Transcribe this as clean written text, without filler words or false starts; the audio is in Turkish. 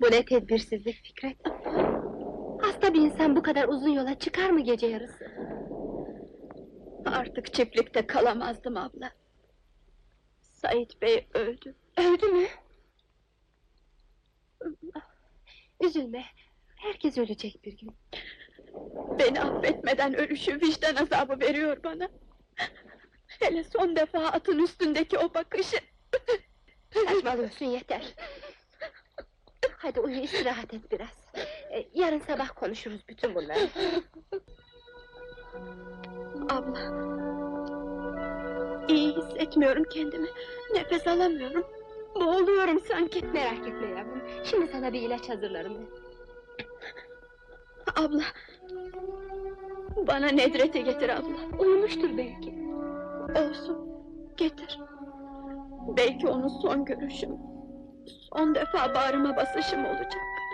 Bu ne tedbirsizlik Fikret! Hasta bir insan bu kadar uzun yola çıkar mı gece yarısı? Artık çiftlikte kalamazdım abla. Sait Bey öldü. Öldü mü? Üzülme, herkes ölecek bir gün. Beni affetmeden ölüşü vicdan azabı veriyor bana. Hele son defa atın üstündeki o bakışı. Saçmalıyorsun, yeter! Hadi uyu, istirahat et biraz. Yarın sabah konuşuruz bütün bunları. Abla, iyi hissetmiyorum kendimi. Nefes alamıyorum. Boğuluyorum sanki. Merak etme yavrum, şimdi sana bir ilaç hazırlarım ben. Abla, bana Nedret'i getir abla. Uyumuştur belki. Olsun, getir. Belki onun son görüşüm, son defa bağrıma basışım olacak.